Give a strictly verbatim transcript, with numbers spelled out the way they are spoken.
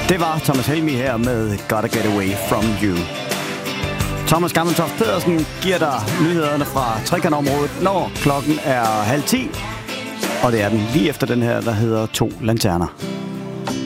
Det var Thomas Helmig her med Gotta Get Away From You. Thomas Gammeltoft Pedersen giver dig nyhederne fra trekantområdet, når klokken er halv ti. Og det er den lige efter den her, der hedder To Lanterner.